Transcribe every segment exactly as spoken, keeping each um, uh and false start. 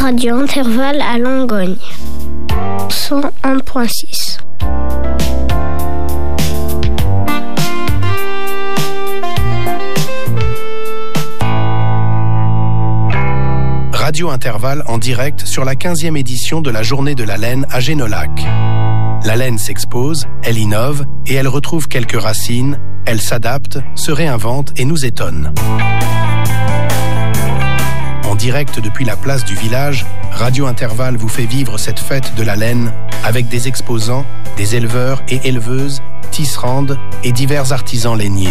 Radio Intervalle à Langogne. cent un virgule six. Radio Intervalle en direct sur la quinzième édition de la Journée de la laine à Génolac. La laine s'expose, elle innove et elle retrouve quelques racines, elle s'adapte, se réinvente et nous étonne. En direct depuis la place du village, Radio Intervalle vous fait vivre cette fête de la laine avec des exposants, des éleveurs et éleveuses, tisserandes et divers artisans lainiers.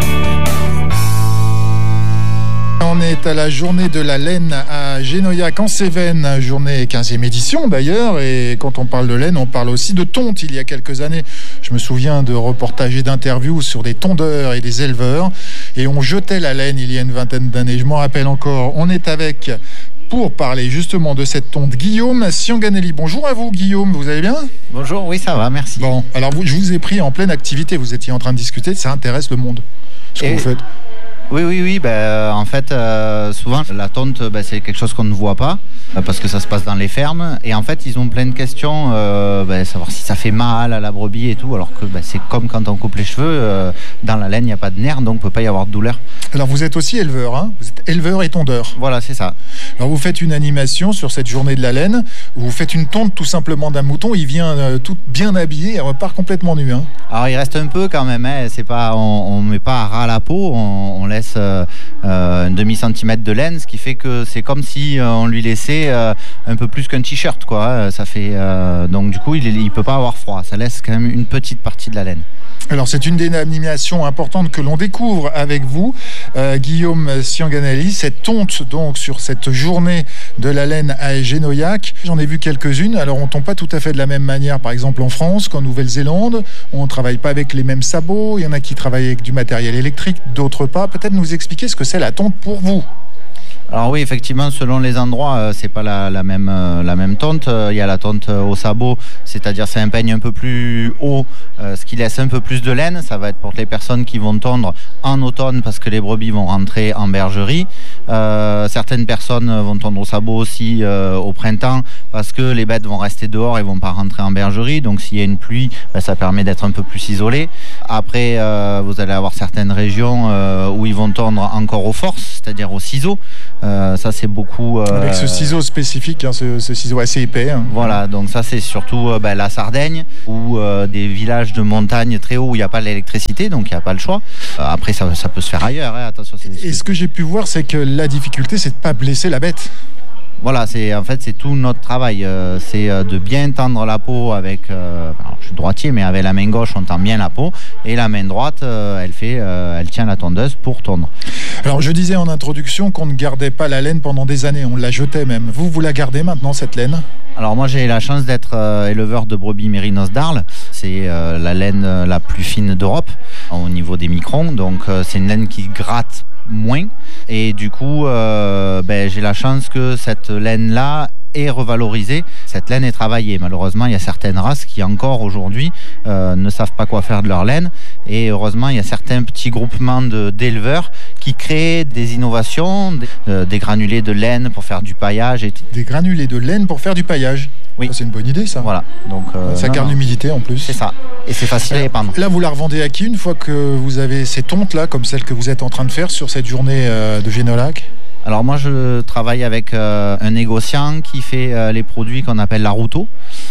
On est à la journée de la laine à Génoyac en Cévennes, journée quinzième édition d'ailleurs, et quand on parle de laine, on parle aussi de tonte. Il y a quelques années, je me souviens de reportages et d'interviews sur des tondeurs et des éleveurs, et on jetait la laine il y a une vingtaine d'années, je m'en rappelle encore. On est avec, pour parler justement de cette tonte, Guillaume Sianganelli. Bonjour à vous Guillaume, vous allez bien ? Bonjour, oui ça va, merci. Bon, alors vous, je vous ai pris en pleine activité, vous étiez en train de discuter, ça intéresse le monde, ce que et... vous faites. Oui, oui, oui. Ben, en fait, euh, souvent, la tonte, ben, c'est quelque chose qu'on ne voit pas euh, parce que ça se passe dans les fermes. Et en fait, ils ont plein de questions, euh, ben, savoir si ça fait mal à la brebis et tout, alors que ben, c'est comme quand on coupe les cheveux. Euh, dans la laine, il n'y a pas de nerfs, donc il ne peut pas y avoir de douleur. Alors, vous êtes aussi éleveur, hein ? Vous êtes éleveur et tondeur. Voilà, c'est ça. Alors, vous faites une animation sur cette journée de la laine. Vous faites une tonte tout simplement d'un mouton. Il vient euh, tout bien habillé et repart complètement nu. Hein. Alors, il reste un peu quand même. Hein. C'est pas, on ne met pas à ras la peau. On, on laisse... Euh, Euh, un demi-centimètre de laine, ce qui fait que c'est comme si euh, on lui laissait euh, un peu plus qu'un t-shirt, quoi. Ça fait, euh, donc du coup, il ne peut pas avoir froid. Ça laisse quand même une petite partie de la laine. Alors c'est une dénomination importante que l'on découvre avec vous, euh, Guillaume Sianganelli, cette tonte donc sur cette journée de la laine à Génoyac. J'en ai vu quelques-unes, alors on ne tombe pas tout à fait de la même manière, par exemple en France qu'en Nouvelle-Zélande, on ne travaille pas avec les mêmes sabots, il y en a qui travaillent avec du matériel électrique, d'autres pas. Peut-être nous expliquer ce que c'est la tonte pour vous. Alors oui, effectivement, selon les endroits, euh, c'est pas la, la même euh, la même tonte. Il euh, y a la tonte euh, au sabot, c'est-à-dire c'est un peigne un peu plus haut, euh, ce qui laisse un peu plus de laine. Ça va être pour les personnes qui vont tondre en automne parce que les brebis vont rentrer en bergerie. Euh, certaines personnes vont tondre au sabot aussi euh, au printemps parce que les bêtes vont rester dehors et vont pas rentrer en bergerie. Donc s'il y a une pluie, ben, ça permet d'être un peu plus isolé. Après, euh, vous allez avoir certaines régions euh, où ils vont tondre encore aux forces, c'est-à-dire au ciseau. Euh, ça c'est beaucoup euh, avec ce ciseau spécifique, hein, ce, ce ciseau assez épais. Hein. Voilà, donc ça c'est surtout euh, ben, la Sardaigne ou euh, des villages de montagne très hauts où il n'y a pas l'électricité, donc il n'y a pas le choix. Euh, après ça, ça peut se faire ailleurs. Hein, attention. C'est... Et ce que j'ai pu voir, c'est que la difficulté, c'est de ne pas blesser la bête. Voilà, c'est en fait c'est tout notre travail, euh, c'est euh, de bien tendre la peau avec. Euh, alors, je suis droitier, mais avec la main gauche on tend bien la peau et la main droite, euh, elle fait, euh, elle tient la tondeuse pour tondre. Alors je disais en introduction qu'on ne gardait pas la laine pendant des années, on la jetait même. Vous, vous la gardez maintenant cette laine ? Alors moi j'ai la chance d'être euh, éleveur de brebis mérinos d'Arles. C'est euh, la laine euh, la plus fine d'Europe au niveau des microns, donc euh, c'est une laine qui gratte moins et du coup euh, ben, j'ai la chance que cette laine là est revalorisée. Cette laine est travaillée. Malheureusement, il y a certaines races qui encore aujourd'hui euh, ne savent pas quoi faire de leur laine et heureusement, il y a certains petits groupements de, d'éleveurs qui créent des innovations, des, euh, des granulés de laine pour faire du paillage. Et... Des granulés de laine pour faire du paillage. Oui. Ça, c'est une bonne idée, ça. Voilà. Donc, euh, ça non, garde non. l'humidité en plus. C'est ça. Et c'est facile à épandre. Là, vous la revendez à qui une fois que vous avez ces tontes-là, comme celle que vous êtes en train de faire sur cette journée euh, de Génolac ? Alors moi je travaille avec euh, un négociant qui fait euh, les produits qu'on appelle la Routeau.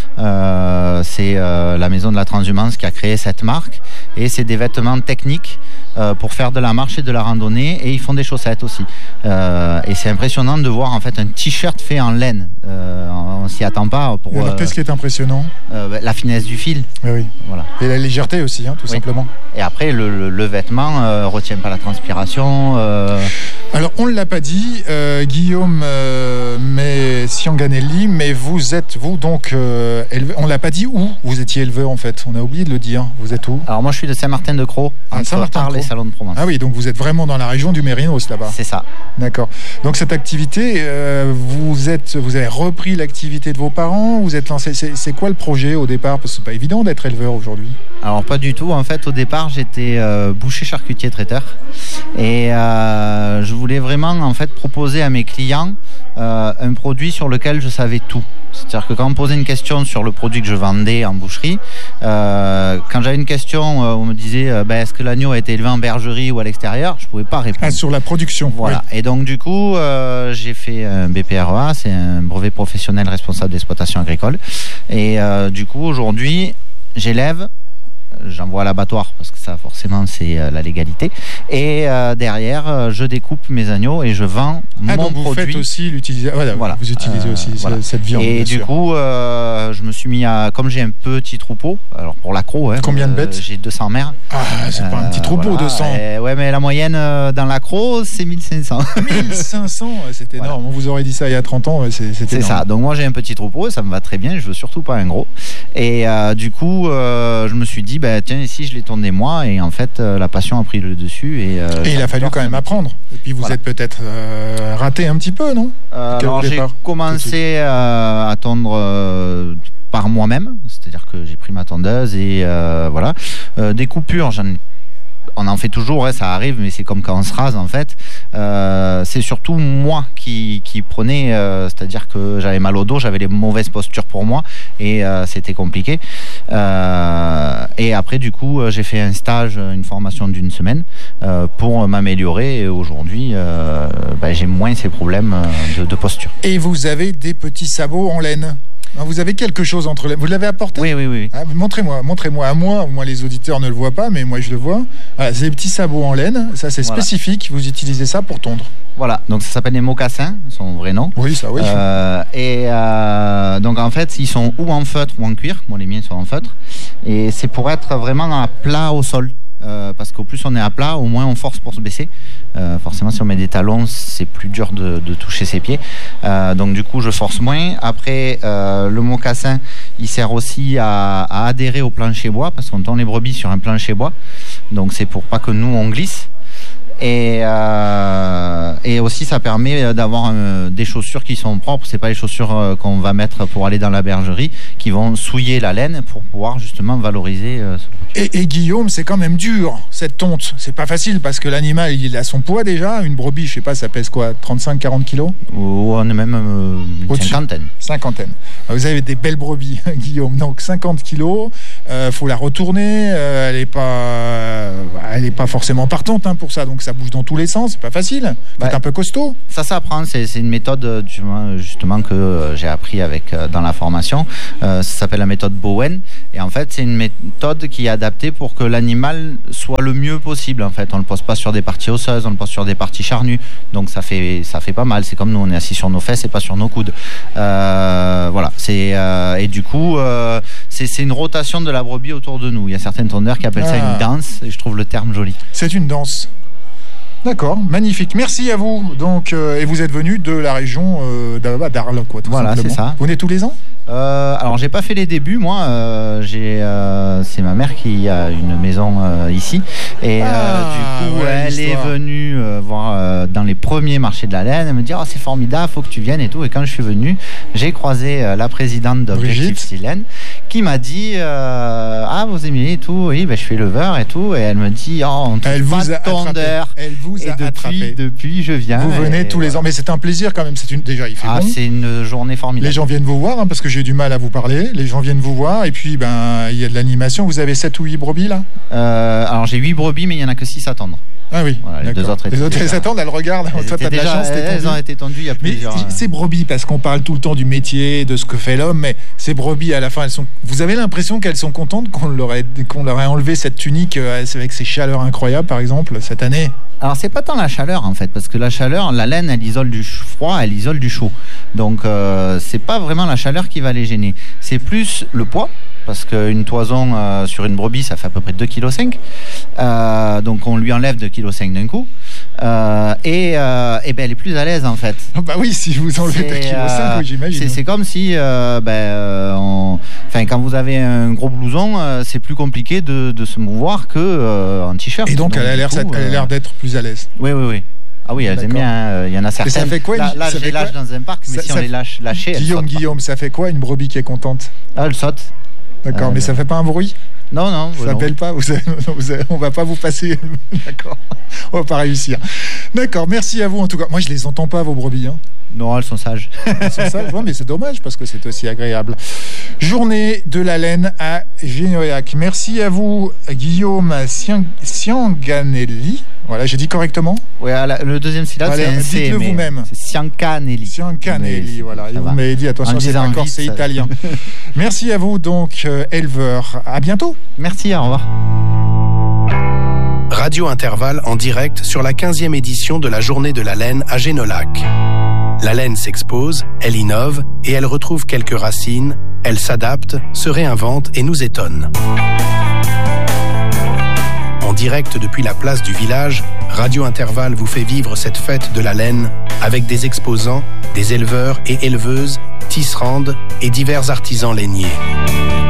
Euh, c'est euh, la maison de la transhumance qui a créé cette marque et c'est des vêtements techniques euh, pour faire de la marche et de la randonnée et ils font des chaussettes aussi. Euh, et c'est impressionnant de voir en fait un t-shirt fait en laine. Euh, on s'y attend pas. Pour, alors, euh, qu'est-ce qui est impressionnant ? euh, La finesse du fil. Oui, oui. Voilà. Et la légèreté aussi, hein, tout oui. simplement. Et après le, le, le vêtement euh, retient pas la transpiration. Euh... Alors on ne l'a pas dit, euh, Guillaume euh, mais Sianganelli, mais vous êtes vous donc euh, éleveur. On l'a pas dit où vous étiez éleveur en fait. On a oublié de le dire. Vous êtes où ? Alors moi je suis de Saint-Martin-de-Crau, ah, entre Arles et Salon de Provence. Ah oui, donc vous êtes vraiment dans la région du Mérinos là-bas. C'est ça. D'accord. Donc cette activité, euh, vous êtes, vous avez repris l'activité de vos parents. Vous êtes lancé. C'est, c'est quoi le projet au départ ? Parce que c'est pas évident d'être éleveur aujourd'hui. Alors pas du tout. En fait, au départ, j'étais euh, boucher, charcutier, traiteur, et euh, je voulais vraiment en fait proposer à mes clients euh, un produit sur lequel je savais tout. C'est-à-dire que quand on me posait une question sur le produit que je vendais en boucherie, euh, quand j'avais une question euh, où on me disait euh, ben, est-ce que l'agneau a été élevé en bergerie ou à l'extérieur, je ne pouvais pas répondre. Ah, sur la production. Voilà. Oui. Et donc du coup, euh, j'ai fait un B P R E A, c'est un brevet professionnel responsable d'exploitation agricole. Et euh, du coup, aujourd'hui, j'élève, j'envoie à l'abattoir parce que ça forcément c'est euh, la légalité, et euh, derrière euh, je découpe mes agneaux et je vends ah, mon donc vous produit. Faites aussi l'utilisation. Voilà, voilà. Vous utilisez euh, aussi voilà. cette viande. Et du sûr. coup euh, je me suis mis à, comme j'ai un petit troupeau, alors pour l'accro, hein, combien de bêtes? euh, j'ai deux cents mères. Ah, c'est euh, pas un petit troupeau, voilà, deux cents. Et, ouais, mais la moyenne euh, dans l'accro c'est mille cinq cents. mille cinq cents, c'est énorme. Voilà. On vous aurait dit ça il y a trente ans, c'est, c'est, c'est énorme. Ça. Donc moi j'ai un petit troupeau, ça me va très bien, je veux surtout pas un gros. Et euh, du coup euh, je me suis dit bah, tiens, ici je l'ai tourné moi, et en fait euh, la passion a pris le dessus. Et, euh, et il a fallu quand même apprendre. Et puis vous voilà. êtes peut-être euh, raté un petit peu, non? euh, Alors j'ai commencé euh, à tondre euh, par moi-même, c'est-à-dire que j'ai pris ma tondeuse et euh, voilà. Euh, des coupures, j'en ai on en fait toujours, hein, ça arrive, mais c'est comme quand on se rase en fait. Euh, c'est surtout moi qui, qui prenais, euh, c'est-à-dire que j'avais mal au dos, j'avais les mauvaises postures pour moi et euh, c'était compliqué. Euh, et après, du coup, j'ai fait un stage, une formation d'une semaine euh, pour m'améliorer. Et aujourd'hui, euh, bah, j'ai moins ces problèmes de, de posture. Et vous avez des petits sabots en laine? Vous avez quelque chose entre les... Vous l'avez apporté? Oui, oui, oui. Ah, montrez-moi, montrez-moi à moi. Moi, les auditeurs ne le voient pas, mais moi, je le vois. Voilà, c'est des petits sabots en laine. Ça, c'est voilà. Spécifique. Vous utilisez ça pour tondre. Voilà. Donc, ça s'appelle les mocassins, son vrai nom. Oui, ça, oui. Euh, et euh, donc, en fait, ils sont ou en feutre ou en cuir. Bon, les miens sont en feutre. Et c'est pour être vraiment à plat au sol. Euh, parce qu'au plus on est à plat, au moins on force pour se baisser. Euh, forcément, si on met des talons, c'est plus dur de, de toucher ses pieds. Euh, donc du coup, je force moins. Après, euh, le mocassin, il sert aussi à, à adhérer au plancher bois, parce qu'on tond les brebis sur un plancher bois. Donc c'est pour pas que nous on glisse. Et, euh, et aussi ça permet d'avoir euh, des chaussures qui sont propres. C'est pas les chaussures euh, qu'on va mettre pour aller dans la bergerie, qui vont souiller la laine pour pouvoir justement valoriser euh, ce et, et Guillaume, c'est quand même dur cette tonte. C'est pas facile parce que l'animal il a son poids déjà. Une brebis, je sais pas, ça pèse quoi, trente-cinq à quarante kilos? Ou on est même euh, une cinquantaine. Cinquantaine. Vous avez des belles brebis, Guillaume. Donc cinquante kilos, euh, faut la retourner. Euh, elle est pas, euh, elle est pas forcément partante hein, pour ça. Donc ça bouge dans tous les sens, c'est pas facile. Vous êtes un peu costaud. Ça s'apprend, c'est, c'est une méthode justement que j'ai appris avec dans la formation. Euh, ça s'appelle la méthode Bowen. Et en fait, c'est une méthode qui est adaptée pour que l'animal soit le mieux possible. En fait, on le pose pas sur des parties osseuses, on le pose sur des parties charnues. Donc ça fait ça fait pas mal. C'est comme nous, on est assis sur nos fesses et pas sur nos coudes. Euh, voilà. C'est euh, et du coup, euh, c'est, c'est une rotation de la brebis autour de nous. Il y a certaines tondeurs qui appellent ah. ça une danse. Et je trouve le terme joli. C'est une danse. D'accord, magnifique. Merci à vous. Donc, euh, et vous êtes venu de la région euh, d'Arles, quoi. Tout voilà, simplement. C'est ça. Vous venez tous les ans? euh, Alors, j'ai pas fait les débuts, moi. Euh, j'ai, euh, c'est ma mère qui a une maison euh, ici, et ah, euh, du coup, ouais, elle l'histoire. est venue euh, voir euh, dans les premiers marchés de la laine. Elle me dit, oh, c'est formidable, faut que tu viennes et tout. Et quand je suis venu, j'ai croisé euh, la présidente d'Objectif Silène, qui m'a dit, euh, ah, vous aimez et tout. Oui, ben je suis éleveur et tout. Et elle me dit, oh, on touche elle pas de tondeur. Elle vous a et depuis, attrapé. Depuis, je viens. Vous venez tous les ans, mais c'est un plaisir quand même. C'est une... Déjà, il fait ah, bon. C'est une journée formidable. Les gens viennent vous voir hein, parce que j'ai du mal à vous parler. Les gens viennent vous voir et puis ben il y a de l'animation. Vous avez sept ou huit brebis là? euh, Alors j'ai huit brebis, mais il y en a que six à tendre. Ah oui, voilà, les deux autres les autres elles attendent, elles regardent. Elles toi, t'as de la chance, elles, elles ont été tendues il y a plusieurs. Mais ces brebis, parce qu'on parle tout le temps du métier, de ce que fait l'homme, mais ces brebis à la fin, elles sont. Vous avez l'impression qu'elles sont contentes qu'on leur ait, qu'on leur ait enlevé cette tunique avec ces chaleurs incroyables, par exemple, cette année? Alors c'est pas tant la chaleur en fait, parce que la chaleur, la laine, elle isole du froid, elle isole du chaud. Donc euh, c'est pas vraiment la chaleur qui va les gêner. C'est plus le poids. Parce qu'une toison euh, sur une brebis, ça fait à peu près deux virgule cinq kilos. Euh, donc on lui enlève deux virgule cinq kilos d'un coup. Euh, et euh, et ben elle est plus à l'aise en fait. Oh bah oui, si vous enlevez deux virgule cinq kilos, oui, j'imagine. C'est, c'est comme si, euh, ben, euh, on... enfin, quand vous avez un gros blouson, euh, c'est plus compliqué de, de se mouvoir qu'en euh, t-shirt. Et donc, donc elle, a l'air, coup, elle a l'air d'être plus à l'aise. Oui, oui, oui. Ah oui, elles D'accord. aiment bien. Il euh, y en a certaines. Et ça fait quoi, là, là je les lâche quoi dans un parc, mais ça, si on les lâche lâcher, Guillaume, Guillaume, ça fait quoi une brebis qui est contente? Ah, elle saute. D'accord, euh, mais ça fait pas un bruit? Non, non. Ça s'appelle pas. Vous avez, vous avez, on va pas vous passer. D'accord. On va pas réussir. D'accord. Merci à vous en tout cas. Moi, je les entends pas vos brebis. Hein. Non, elles sont sages. Elles sont sages, ouais, mais c'est dommage parce que c'est aussi agréable. Journée de la laine à Génoyac. Merci à vous, Guillaume Sianganelli. Voilà, j'ai dit correctement. Oui, le deuxième syllabe, c'est un C. Dites-le vous-même. C'est Siancanelli. Siancanelli, voilà. Et vous m'avez dit, attention, c'est pas corse, c'est italien. Merci à vous, donc, euh, éleveur. À bientôt. Merci, au revoir. Radio Intervalle en direct sur la quinzième édition de la Journée de la laine à Génolac. La laine s'expose, elle innove et elle retrouve quelques racines, elle s'adapte, se réinvente et nous étonne. En direct depuis la place du village, Radio Intervalle vous fait vivre cette fête de la laine avec des exposants, des éleveurs et éleveuses, tisserandes et divers artisans lainiers.